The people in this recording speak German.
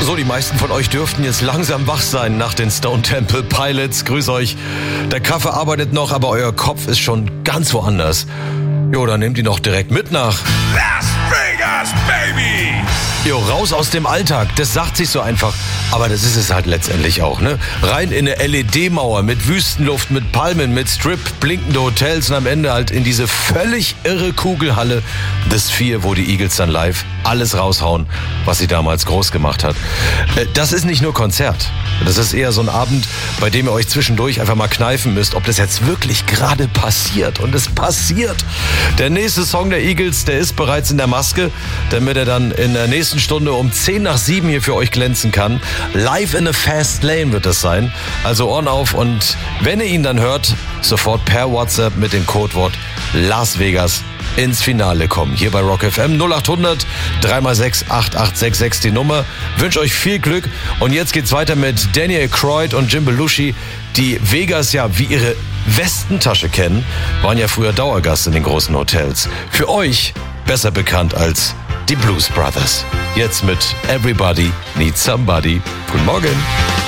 So, die meisten von euch dürften jetzt langsam wach sein nach den Stone Temple Pilots. Grüß euch. Der Kaffee arbeitet noch, aber euer Kopf ist schon ganz woanders. Jo, dann nehmt ihn doch direkt mit nach Las Vegas, Baby! Jo, raus aus dem Alltag. Das sagt sich so einfach. Aber das ist es halt letztendlich auch, ne? Rein in eine LED-Mauer mit Wüstenluft, mit Palmen, mit Strip, blinkende Hotels und am Ende halt in diese völlig irre Kugelhalle The Sphere, wo die Eagles dann live alles raushauen, was sie damals groß gemacht hat. Das ist nicht nur Konzert. Das ist eher so ein Abend, bei dem ihr euch zwischendurch einfach mal kneifen müsst, ob das jetzt wirklich gerade passiert. Und es passiert. Der nächste Song der Eagles, der ist bereits in der Maske, damit er dann in der nächsten Stunde um 6:10 hier für euch glänzen kann. Live in a Fast Lane wird das sein. Also Ohren auf und wenn ihr ihn dann hört, sofort per WhatsApp mit dem Codewort Las Vegas ins Finale kommen. Hier bei Rock FM 0800 3x6 8866 die Nummer. Wünsche euch viel Glück und jetzt geht's weiter mit Danny Aykroyd und Jim Belushi, die Vegas ja wie ihre Westentasche kennen, waren ja früher Dauergast in den großen Hotels. Für euch besser bekannt als die Blues Brothers. Jetzt mit Everybody Needs Somebody. Guten Morgen.